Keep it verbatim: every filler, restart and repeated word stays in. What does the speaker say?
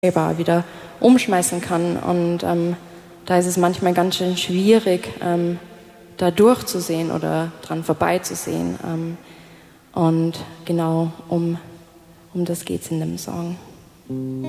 selber wieder umschmeißen kann. Und ähm, da ist es manchmal ganz schön schwierig, ähm, da durchzusehen oder dran vorbeizusehen. Ähm, und genau um, um das geht es in dem Song.